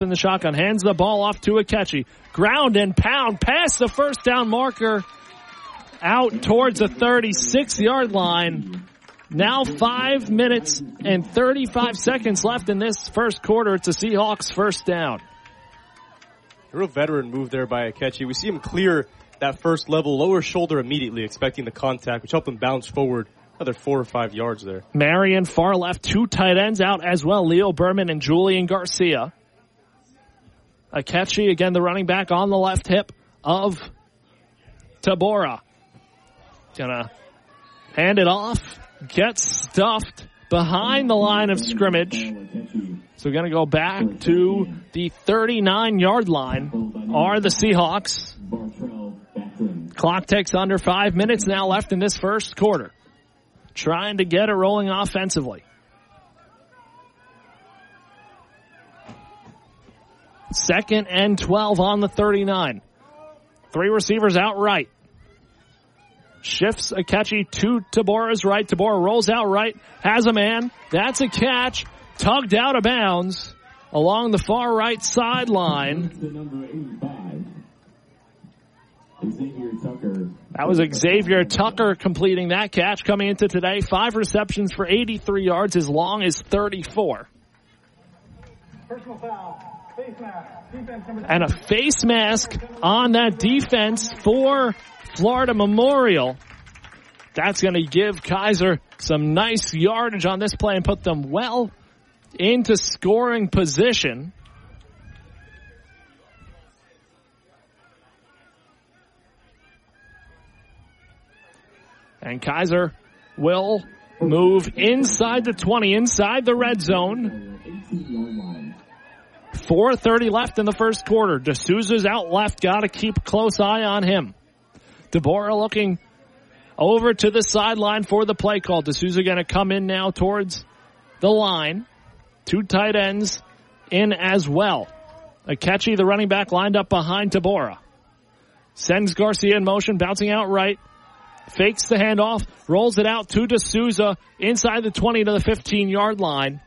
in the shotgun, hands the ball off to Akechi. Ground and pound past the first down marker out towards the 36-yard line. Now 5 minutes and 35 seconds left in this first quarter. It's a Seahawks first down. A real veteran move there by Akechi. We see him clear that first level, lower shoulder immediately, expecting the contact, which helped him bounce forward another 4 or 5 yards there. Marion far left, 2 tight ends out as well, Leo Berman and Julian Garcia. Akechi, again, the running back on the left hip of Tabora. Gonna hand it off, gets stuffed behind the line of scrimmage. So we're gonna go back to the 39-yard line are the Seahawks. Clock ticks under 5 minutes now left in this first quarter. Trying to get it rolling offensively. Second and 12 on the 39. 3 receivers out right. Shifts Akechi to Tabora's right. Tabora rolls out right. Has a man. That's a catch. Tugged out of bounds along the far right sideline. That was Xavier Tucker completing that catch coming into today. 5 receptions for 83 yards, as long as 34. Personal foul. And a face mask on that defense for Florida Memorial. That's going to give Kaiser some nice yardage on this play and put them well into scoring position. And Kaiser will move inside the 20, inside the red zone. 4:30 left in the first quarter. D'Souza's out left. Got to keep a close eye on him. Tabora looking over to the sideline for the play call. D'Souza going to come in now towards the line. 2 tight ends in as well. Akechi, the running back, lined up behind Tabora. Sends Garcia in motion, bouncing out right. Fakes the handoff, rolls it out to D'Souza inside the 20 to the 15-yard line.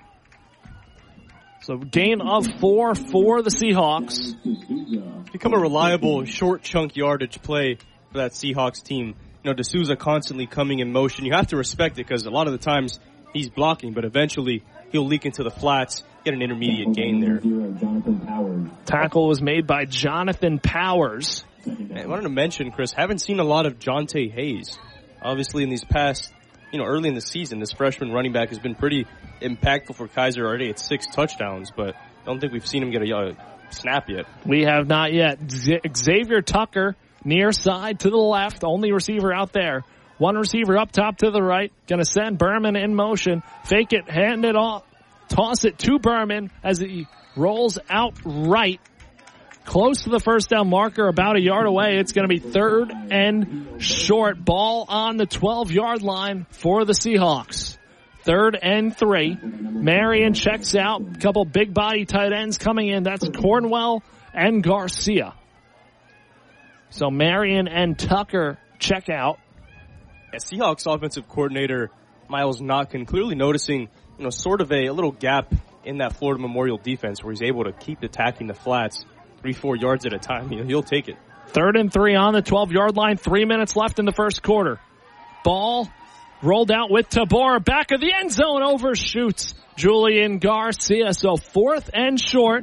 So gain of 4 for the Seahawks. Become a reliable short chunk yardage play for that Seahawks team. You know, D'Souza constantly coming in motion. You have to respect it because a lot of the times he's blocking, but eventually he'll leak into the flats, get an intermediate gain there. Tackle was made by Jonathan Powers. I wanted to mention, Chris, haven't seen a lot of Jonte Hayes. Obviously in these past, early in the season, this freshman running back has been pretty impactful for Kaiser already at 6 touchdowns, but I don't think we've seen him get a snap yet. We have not yet. Xavier Tucker near side to the left, only receiver out there. 1 receiver up top to the right, gonna send Berman in motion, fake it, hand it off, toss it to Berman as he rolls out right. Close to the first down marker, about a yard away. It's going to be 3rd and short. Ball on the 12-yard line for the Seahawks. 3rd and 3. Marion checks out. A couple big body tight ends coming in. That's Cornwell and Garcia. So Marion and Tucker check out. Seahawks offensive coordinator Miles Notkin clearly noticing, sort of a little gap in that Florida Memorial defense where he's able to keep attacking the flats 3-4 yards at a time. He'll take it. 3rd and 3 on the 12-yard line. 3 minutes left in the first quarter. Ball rolled out with Tabora. Back of the end zone. Overshoots Julian Garcia. So 4th and short.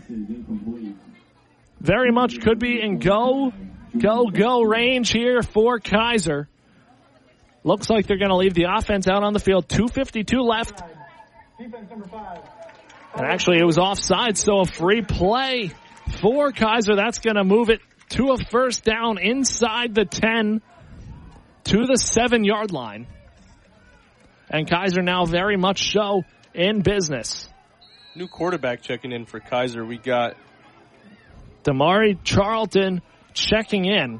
Very much could be in go range here for Kaiser. Looks like they're going to leave the offense out on the field. 2:52 left. And actually it was offside, so a free play for Kaiser. That's going to move it to a first down inside the 10 to the 7-yard line. And Kaiser now very much so in business. New quarterback checking in for Kaiser. We got Damari Charlton checking in.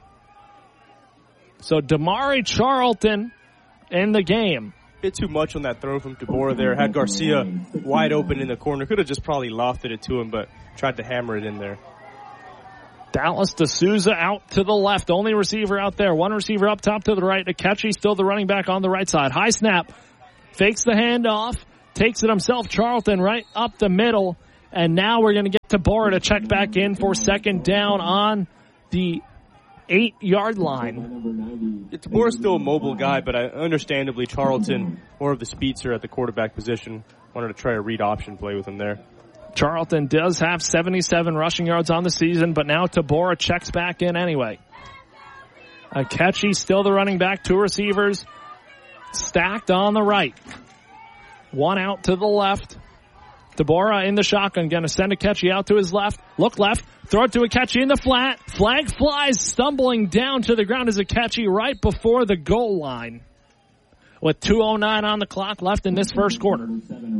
So Damari Charlton in the game. Bit too much on that throw from Tabora there. Had Garcia wide open in the corner. Could have just probably lofted it to him, but tried to hammer it in there. Dallas D'Souza out to the left. Only receiver out there. 1 receiver up top to the right. Akechi still the running back on the right side. High snap. Fakes the handoff. Takes it himself. Charlton right up the middle. And now we're going to get Tabora to check back in for second down on the 8-yard line. Tabora's still a mobile guy, but understandably Charlton, more of the speedster at the quarterback position, wanted to try a read option play with him there. Charlton does have 77 rushing yards on the season, but now Tabora checks back in anyway. Akechi still the running back, 2 receivers stacked on the right. 1 out to the left. Tabora in the shotgun, going to send Akechi out to his left. Look left, throw it to Akechi in the flat. Flag flies, stumbling down to the ground is Akechi right before the goal line. With 2:09 on the clock left in this first quarter.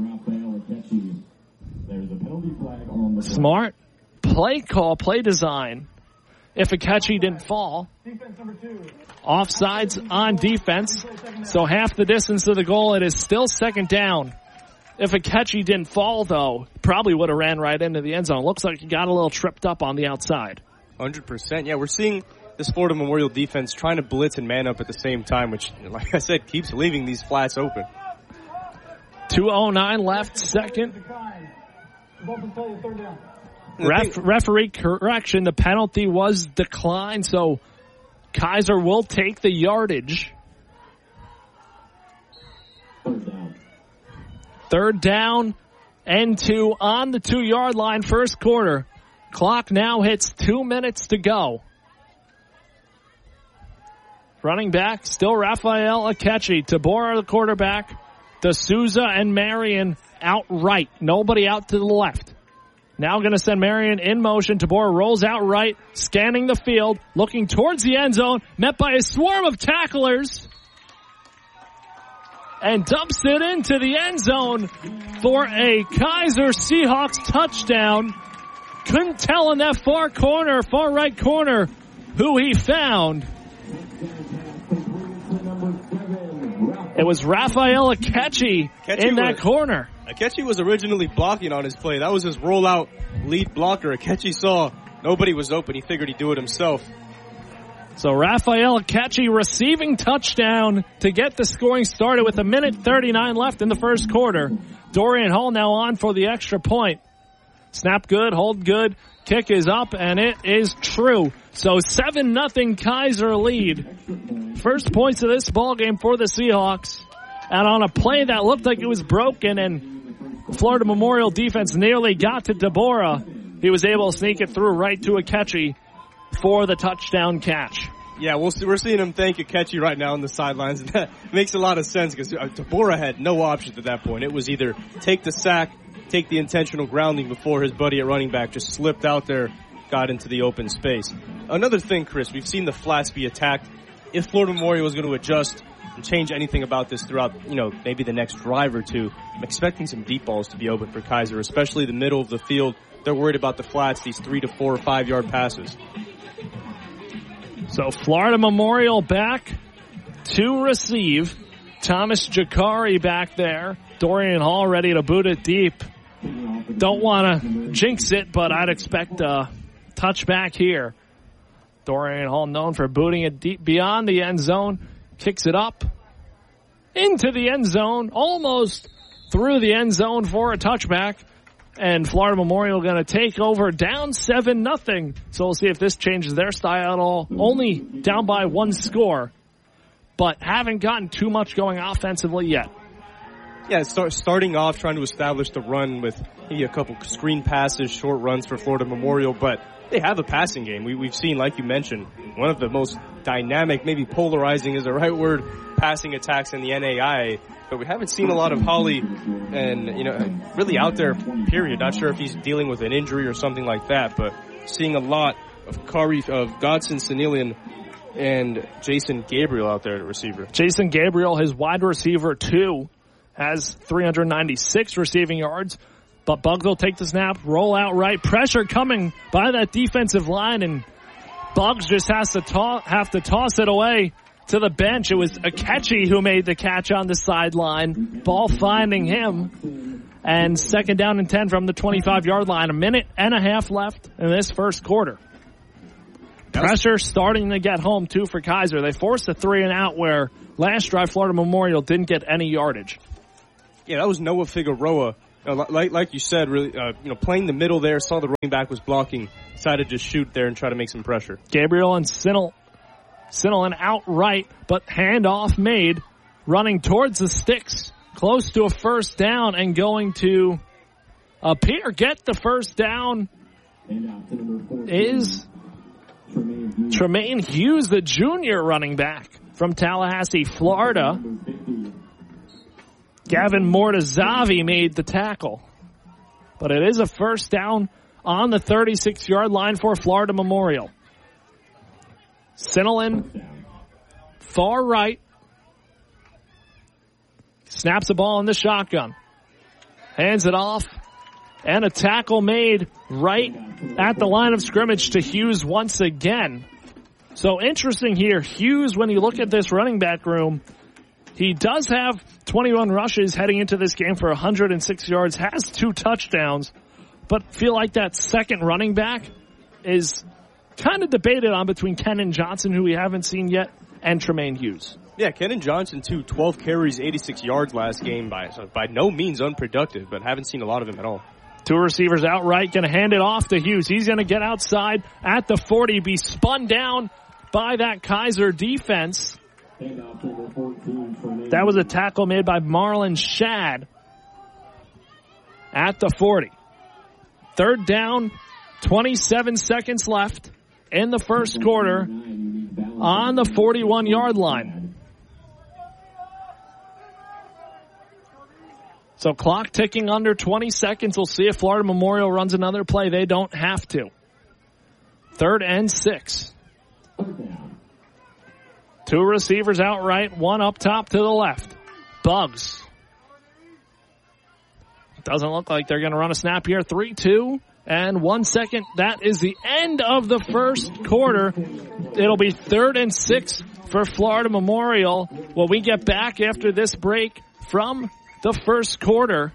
Smart play call, play design. If Akechi didn't fall. Offsides on defense. So half the distance to the goal. It is still second down. If Akechi didn't fall, though, probably would have ran right into the end zone. Looks like he got a little tripped up on the outside. 100%. Yeah, we're seeing this Florida Memorial defense trying to blitz and man up at the same time, which, like I said, keeps leaving these flats open. 2:09 left, second. Referee correction, the penalty was declined, so Kaiser will take the yardage. Third down and 2 on the 2-yard line, first quarter. Clock now hits 2 minutes to go. Running back, still Raphael Akechi. Tabora, the quarterback. D'Souza and Marion out right. Nobody out to the left. Now going to send Marion in motion. Tabora rolls out right, scanning the field, looking towards the end zone, met by a swarm of tacklers. And dumps it into the end zone for a Kaiser Seahawks touchdown. Couldn't tell in that far right corner, who he found. It was Raphael Akechi in that corner. Akechi was originally blocking on his play. That was his rollout lead blocker. Akechi saw nobody was open. He figured he'd do it himself. So Raphael Akechi receiving touchdown to get the scoring started with 1:39 left in the first quarter. Dorian Hall now on for the extra point. Snap good, hold good, kick is up, and it is true. So 7-0 Kaiser lead. First points of this ball game for the Seahawks. And on a play that looked like it was broken and Florida Memorial defense nearly got to Tabora, he was able to sneak it through right to Akechi for the touchdown catch. Yeah, we're seeing him thank Akechi right now on the sidelines. And that makes a lot of sense because Tabora had no options at that point. It was either take the sack, take the intentional grounding before his buddy at running back just slipped out there, got into the open space. Another thing, Chris, we've seen the flats be attacked. If Florida Memorial was going to adjust and change anything about this throughout, maybe the next drive or two, I'm expecting some deep balls to be open for Kaiser, especially the middle of the field. They're worried about the flats, these 3 to 4 or 5 yard passes. So Florida Memorial back to receive. Thomas Jakari back there. Dorian Hall ready to boot it deep. Don't want to jinx it, but I'd expect a touchback here. Dorian Hall known for booting it deep beyond the end zone. Kicks it up into the end zone, almost through the end zone for a touchback. And Florida Memorial going to take over down 7-0. So we'll see if this changes their style at all. Only down by 1 score, but haven't gotten too much going offensively yet. Yeah, starting off trying to establish the run with maybe a couple screen passes, short runs for Florida Memorial, but they have a passing game. We've seen, like you mentioned, one of the most dynamic, maybe polarizing is the right word, passing attacks in the NAIA. But we haven't seen a lot of Holly and, really out there, period. Not sure if he's dealing with an injury or something like that, but seeing a lot of Godson Senelian and Jason Gabriel out there at receiver. Jason Gabriel, his wide receiver, too, has 396 receiving yards. But Buggs will take the snap, roll out right, pressure coming by that defensive line, and Buggs just has to toss it away to the bench. It was Akechi who made the catch on the sideline. Ball finding him. And second down and 10 from the 25-yard line. 1.5 minutes left in this first quarter. Pressure starting to get home, too, for Kaiser. They forced a 3-and-out where last drive Florida Memorial didn't get any yardage. Yeah, that was Noah Figueroa Like you said, really, playing the middle there, saw the running back was blocking, decided to shoot there and try to make some pressure. Gabriel and Sinelin outright, but handoff made, running towards the sticks, close to a first down, and going to appear get the first down is Tremaine Hughes, the junior running back from Tallahassee, Florida. Gavin Mortazavi made the tackle. But it is a first down on the 36-yard line for Florida Memorial. Sinelin, far right. Snaps the ball in the shotgun. Hands it off. And a tackle made right at the line of scrimmage to Hughes once again. So interesting here. Hughes, when you look at this running back room, he does have 21 rushes heading into this game for 106 yards, has 2 touchdowns, but feel like that second running back is kind of debated on between Kenan Johnson, who we haven't seen yet, and Tremaine Hughes. Yeah, Kenan Johnson, too, 12 carries, 86 yards last game. By no means unproductive, but haven't seen a lot of him at all. 2 receivers outright, going to hand it off to Hughes. He's going to get outside at the 40, be spun down by that Kaiser defense. That was a tackle made by Marlon Shad at the 40. Third down, 27 seconds left in the first quarter on the 41-yard line. So clock ticking under 20 seconds. We'll see if Florida Memorial runs another play. They don't have to. 3rd and 6. 2 receivers outright, 1 up top to the left. Bugs. Doesn't look like they're going to run a snap here. 3-2 and 1 second. That is the end of the first quarter. It'll be 3rd and 6 for Florida Memorial. When we get back after this break from the first quarter,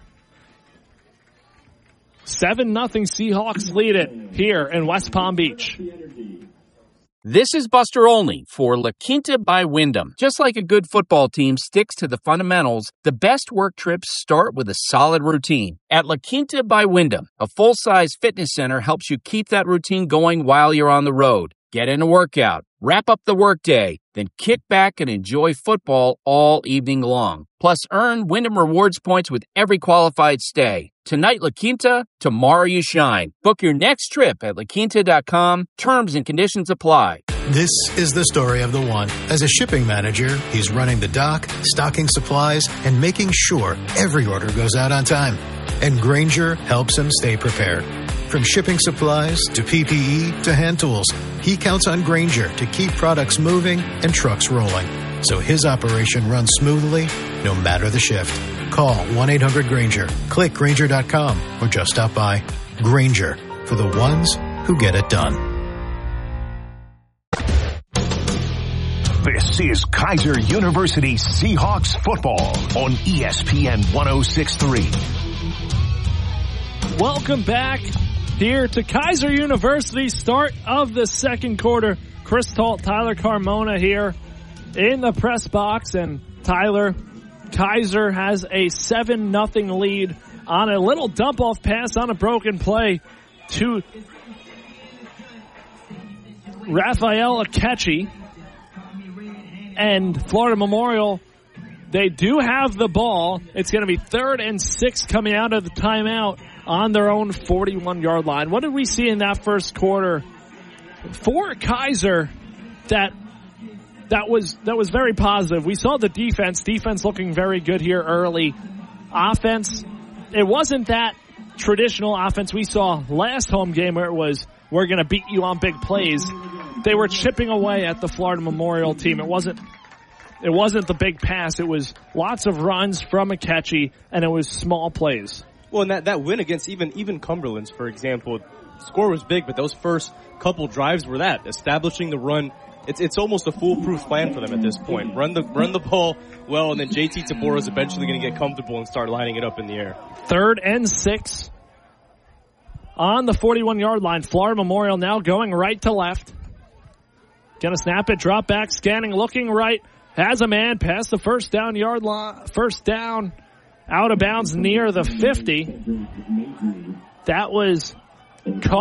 7-0 Seahawks lead it here in West Palm Beach. This is Buster Olney for La Quinta by Wyndham. Just like a good football team sticks to the fundamentals, the best work trips start with a solid routine. At La Quinta by Wyndham, a full-size fitness center helps you keep that routine going while you're on the road. Get in a workout, wrap up the workday, then kick back and enjoy football all evening long. Plus, earn Wyndham Rewards points with every qualified stay. Tonight, La Quinta, tomorrow you shine. Book your next trip at laquinta.com. Terms and conditions apply. This is the story of the one. As a shipping manager, he's running the dock, stocking supplies, and making sure every order goes out on time. And Grainger helps him stay prepared. From shipping supplies to PPE to hand tools, he counts on Grainger to keep products moving and trucks rolling, so his operation runs smoothly no matter the shift. Call 1-800-GRAINGER, click Grainger.com, or just stop by. Grainger, for the ones who get it done. This is Kaiser University Seahawks football on ESPN 106.3. Welcome back here to Kaiser University, start of the second quarter. Chris Talt, Tyler Carmona here in the press box, and Tyler, Kaiser has a 7-0 lead on a little dump-off pass on a broken play to Raphael Akechi. And Florida Memorial, they do have the ball. It's going to be 3rd and 6 coming out of the timeout on their own 41-yard line. What did we see in that first quarter for Kaiser that was very positive? We saw the defense looking very good here early. Offense, it wasn't that traditional offense we saw last home game where it was, we're going to beat you on big plays. They were chipping away at the Florida Memorial team. It wasn't the big pass. It was lots of runs from Akechi, and it was small plays. Well, and that win against even Cumberland's, for example, the score was big, but those first couple drives were establishing the run. It's almost a foolproof plan for them at this point. Run the ball well, and then JT Tabora is eventually going to get comfortable and start lining it up in the air. 3rd and 6 on the 41-yard line. Florida Memorial now going right to left. Gonna snap it, drop back, scanning, looking right. Has a man past the first down out of bounds near the 50. That was caught